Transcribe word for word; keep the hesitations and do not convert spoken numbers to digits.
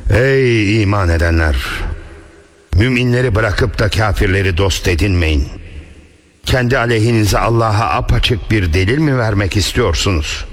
Ey iman edenler! Müminleri bırakıp da kafirleri dost edinmeyin. Kendi aleyhinize Allah'a apaçık bir delil mi vermek istiyorsunuz?